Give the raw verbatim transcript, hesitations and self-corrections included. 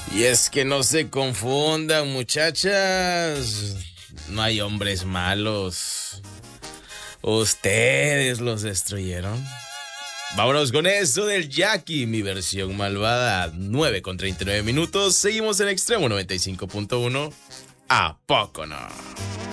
Y es que no se confundan, muchachas. No hay hombres malos. Ustedes los destruyeron. Vámonos con eso del Jackie, mi versión malvada. nueve con treinta y nueve minutos. Seguimos en Extremo noventa y cinco punto uno. ¿A poco no?